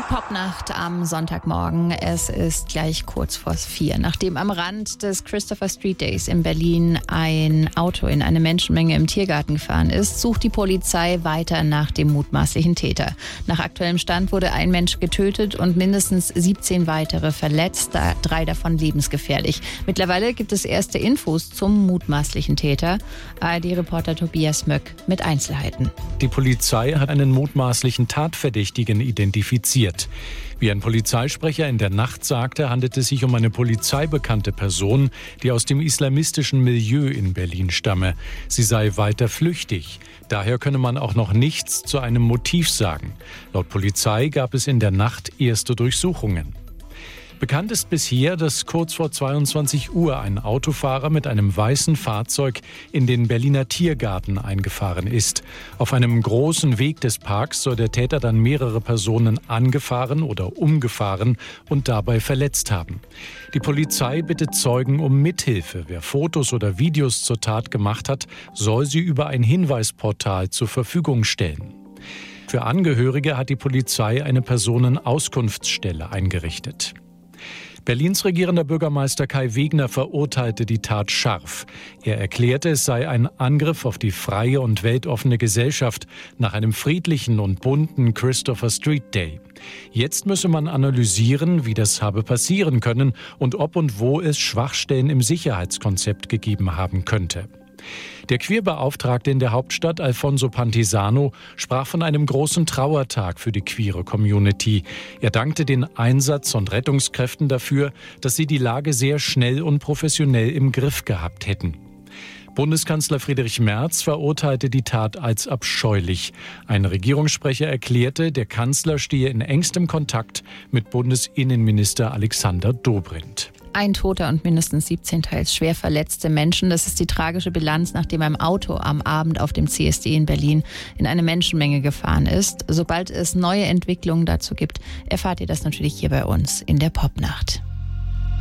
Popnacht am Sonntagmorgen. Es ist gleich kurz vor 4. Nachdem am Rand des Christopher Street Days in Berlin ein Auto in eine Menschenmenge im Tiergarten gefahren ist, sucht die Polizei weiter nach dem mutmaßlichen Täter. Nach aktuellem Stand wurde ein Mensch getötet und mindestens 17 weitere verletzt, 3 davon lebensgefährlich. Mittlerweile gibt es erste Infos zum mutmaßlichen Täter. ARD-Reporter Tobias Möck mit Einzelheiten. Die Polizei hat einen mutmaßlichen Tatverdächtigen identifiziert. Wie ein Polizeisprecher in der Nacht sagte, handelt es sich um eine polizeibekannte Person, die aus dem islamistischen Milieu in Berlin stamme. Sie sei weiter flüchtig. Daher könne man auch noch nichts zu einem Motiv sagen. Laut Polizei gab es in der Nacht erste Durchsuchungen. Bekannt ist bisher, dass kurz vor 22 Uhr ein Autofahrer mit einem weißen Fahrzeug in den Berliner Tiergarten eingefahren ist. Auf einem großen Weg des Parks soll der Täter dann mehrere Personen angefahren oder umgefahren und dabei verletzt haben. Die Polizei bittet Zeugen um Mithilfe. Wer Fotos oder Videos zur Tat gemacht hat, soll sie über ein Hinweisportal zur Verfügung stellen. Für Angehörige hat die Polizei eine Personenauskunftsstelle eingerichtet. Berlins regierender Bürgermeister Kai Wegner verurteilte die Tat scharf. Er erklärte, es sei ein Angriff auf die freie und weltoffene Gesellschaft nach einem friedlichen und bunten Christopher Street Day. Jetzt müsse man analysieren, wie das habe passieren können und ob und wo es Schwachstellen im Sicherheitskonzept gegeben haben könnte. Der Queerbeauftragte in der Hauptstadt, Alfonso Pantisano, sprach von einem großen Trauertag für die queere Community. Er dankte den Einsatz- und Rettungskräften dafür, dass sie die Lage sehr schnell und professionell im Griff gehabt hätten. Bundeskanzler Friedrich Merz verurteilte die Tat als abscheulich. Ein Regierungssprecher erklärte, der Kanzler stehe in engstem Kontakt mit Bundesinnenminister Alexander Dobrindt. Ein Toter und mindestens 17 teils schwer verletzte Menschen. Das ist die tragische Bilanz, nachdem ein Auto am Abend auf dem CSD in Berlin in eine Menschenmenge gefahren ist. Sobald es neue Entwicklungen dazu gibt, erfahrt ihr das natürlich hier bei uns in der Popnacht.